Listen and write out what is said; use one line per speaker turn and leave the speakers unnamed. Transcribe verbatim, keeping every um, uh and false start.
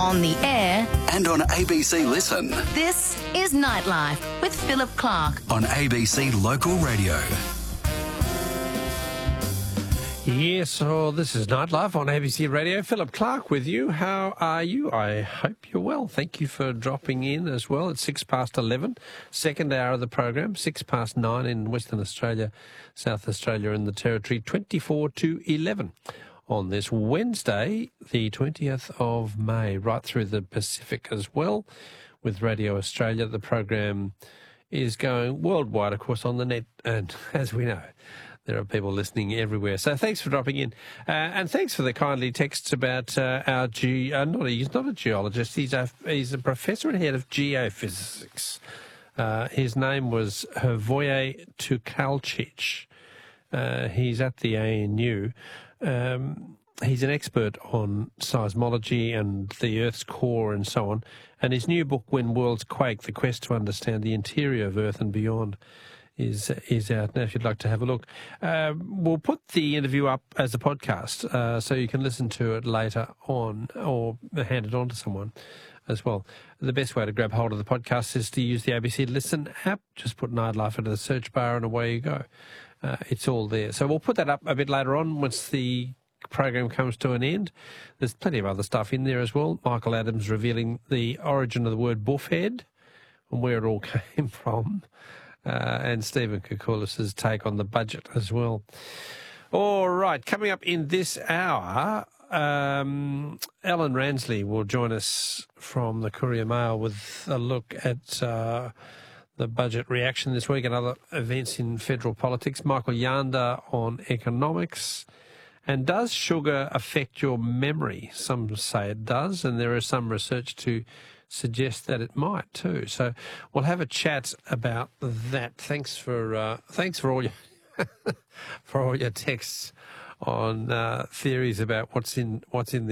On the air
and on A B C Listen.
This is Nightlife with Philip Clark
on A B C Local Radio.
Yes, oh, this is Nightlife on A B C Radio. Philip Clark with you. How are you? I hope you're well. Thank you for dropping in as well. It's six past eleven, second hour of the program, six past nine in Western Australia, South Australia and the Territory, twenty-four to eleven. On this Wednesday, the twentieth of May, right through the Pacific as well, with Radio Australia. The program is going worldwide, of course, on the net, and as we know, there are people listening everywhere. So thanks for dropping in. Uh, and thanks for the kindly texts about uh, our ge- uh, not a, he's not a geologist, he's a, he's a professor and head of geophysics. Uh, his name was Hrvoje Tukalčić. Uh, he's at the A N U. Um, he's an expert on seismology and the Earth's core and so on. And his new book, When Worlds Quake, The Quest to Understand the Interior of Earth and Beyond, is is out now if you'd like to have a look. Uh, we'll put the interview up as a podcast uh, so you can listen to it later on or hand it on to someone as well. The best way to grab hold of the podcast is to use the A B C Listen app. Just put Nightlife into the search bar and away you go. Uh, it's all there. So we'll put that up a bit later on once the program comes to an end. There's plenty of other stuff in there as well. Michael Adams revealing the origin of the word buffhead and where it all came from. Uh, and Stephen Koukoulas' take on the budget as well. All right, coming up in this hour, um, Ellen Ransley will join us from the Courier Mail with a look at uh, the budget reaction this week and other events in federal politics. Michael Yanda on economics. And does sugar affect your memory? Some say it does, and there is some research to suggest that it might too. So we'll have a chat about that. Thanks for uh, thanks for all your for all your texts on uh, theories about what's in what's in the